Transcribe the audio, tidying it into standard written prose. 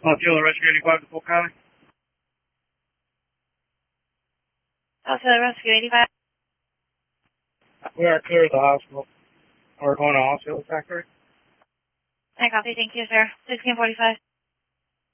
Fuel Rescue 85 to Fort County. Also, Rescue 85. We are clear of the hospital. We're going to hospital factory. I copy. Thank you, sir. 1645.